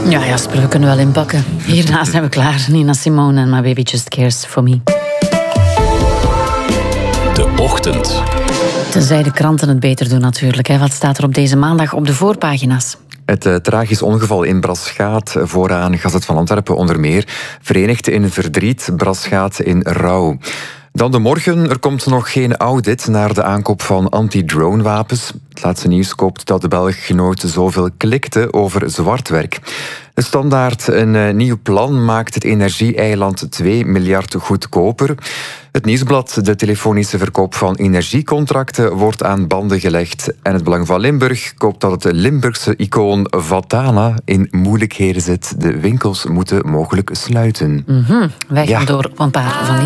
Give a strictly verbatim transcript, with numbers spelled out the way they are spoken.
Ja, Jasper, we kunnen wel inpakken. Hierna zijn we klaar. Nina Simone en My Baby Just Cares For Me. De Ochtend. Tenzij de kranten het beter doen natuurlijk. Hè. Wat staat er op deze maandag op de voorpagina's? Het uh, tragisch ongeval in Braschaat, vooraan Gazet van Antwerpen onder meer. Verenigd in verdriet, Braschaat in rouw. Dan de morgen, er komt nog geen audit naar de aankoop van anti-drone-wapens. Het laatste nieuws koopt dat de Belg nooit zoveel klikte over zwart werk. De Standaard, een uh, nieuw plan, maakt het energie-eiland twee miljard goedkoper. Het Nieuwsblad, de telefonische verkoop van energiecontracten, wordt aan banden gelegd. En het Belang van Limburg koopt dat het Limburgse icoon Vatana in moeilijkheden zit. De winkels moeten mogelijk sluiten. Mm-hmm. Wij gaan Ja. door op een paar van die